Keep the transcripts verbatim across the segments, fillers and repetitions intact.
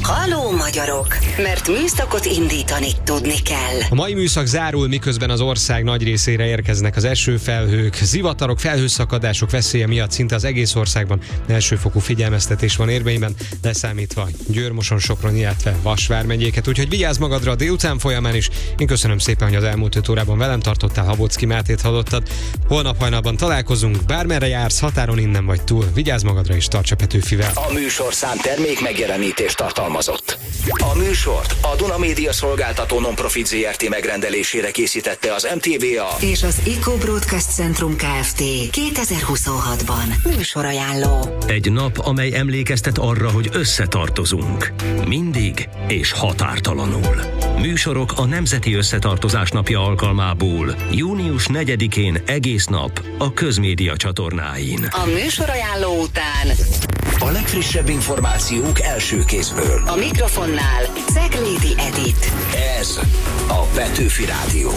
Halló magyarok! Mert műszakot indítani tudni kell. A mai műszak zárul, miközben az ország nagy részére érkeznek az esőfelhők. Zivatarok, felhőszakadások veszélye miatt szinte az egész országban elsőfokú figyelmeztetés van érvényben, leszámítva Győr, Moson, Sopron, illetve Vas vármegyéket. Úgyhogy vigyázz magadra a délután folyamán is. Én köszönöm szépen, hogy az elmúlt öt órában velem tartottál, Habocki Mátét hallottad. Holnap hajnalban találkozunk, bármerre jársz, határon innen vagy túl. Vigyázz magadra és tarts a Petőfivel. A műsorszám termék megjelenítést tartalmazott. A műsort a Duna Média Szolgáltató Non-Profit zé er té megrendelésére készítette az em té vé á és az Eco Broadcast Centrum Kft. kétezer-huszonhatban. Műsorajánló. Egy nap, amely emlékeztet arra, hogy összetartozunk. Mindig és határtalanul. Műsorok a Nemzeti Összetartozás Napja alkalmából június negyedikén egész nap a Közmédia csatornáin. A műsorajánló után a legfrissebb információk első kézből. a mikrofonnál Ceglédi Edit. Ez a Petőfi Rádió.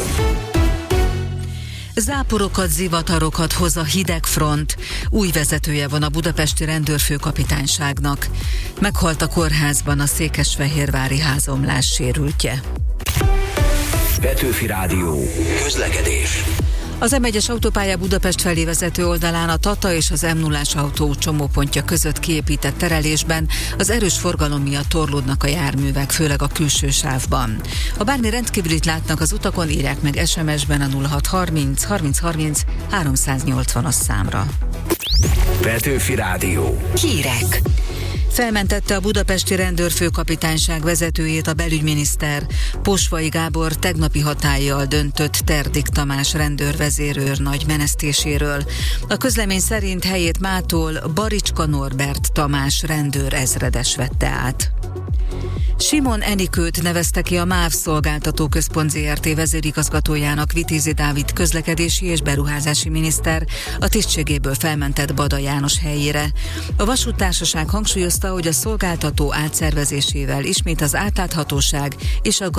Záporokat, zivatarokat hoz a hidegfront. Új vezetője van a budapesti rendőrfőkapitányságnak. Meghalt a kórházban a székesfehérvári házomlás sérültje. Petőfi Rádió. Közlekedés. Az em egyes autópálya Budapest felé vezető oldalán a Tata és az em nullás autó csomópontja között kiépített terelésben az erős forgalom miatt torlódnak a járművek, főleg a külső sávban. Ha bármi rendkívülit látnak az utakon, írják meg es em es-ben a nulla hat harminc harminc harminc háromszáznyolcvanas számra. Petőfi Rádió. Hírek. Felmentette a budapesti rendőrfőkapitányság vezetőjét a belügyminiszter. Posvai Gábor tegnapi hatállyal döntött Terdik Tamás rendőrvezérőr nagy menesztéséről. A közlemény szerint helyét mától Baricska Norbert Tamás rendőr ezredes vette át. Simon Enikőt nevezte ki a MÁV Szolgáltató Központ zé er té vezérigazgatójának Vitézi Dávid közlekedési és beruházási miniszter a tisztségéből felmentett Bada János helyére. A vasúttársaság hangsúlyozta, hogy a szolgáltató átszervezésével ismét az átláthatóság és a